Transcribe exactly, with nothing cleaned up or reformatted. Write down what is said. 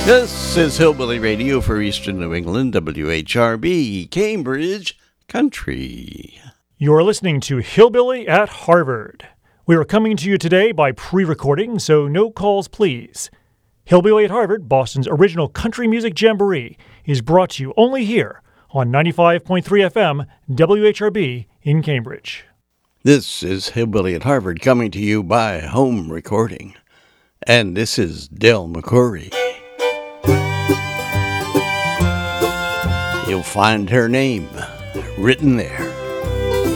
This is Hillbilly Radio for Eastern New England, W H R B, Cambridge Country. You're listening to Hillbilly at Harvard. We are coming to you today by pre-recording, so no calls, please. Hillbilly at Harvard, Boston's original country music jamboree, is brought to you only here on ninety-five point three F M, W H R B in Cambridge. This is Hillbilly at Harvard coming to you by home recording. And this is Del McCoury. You'll find her name written there.